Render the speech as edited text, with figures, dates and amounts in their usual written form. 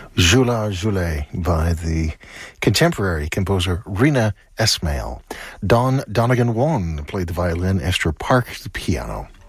Jula Jule by the contemporary composer Rina Esmail. Don Donegan Wan played the violin, Esther Park the piano.